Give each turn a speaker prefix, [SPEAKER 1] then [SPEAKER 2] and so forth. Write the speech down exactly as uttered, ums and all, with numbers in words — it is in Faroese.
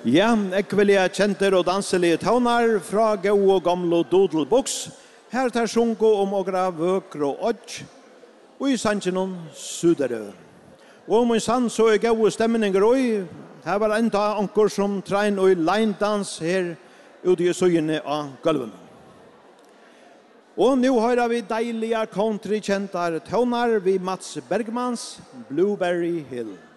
[SPEAKER 1] Ja, ekvelige kjenter og danselige tøvnar fra gå og gamle dodelboks. Her tar sjunko om ågra vøkr og odj, og i sannsjonen Suderø. Og om en sann så er gode stemninger også. Her var enda anker som trein og line-dans her ute i søgjene av gulven. Og nu hører vi deilige country-kjentar tøvnar vi Mats Bergmans Blueberry Hill.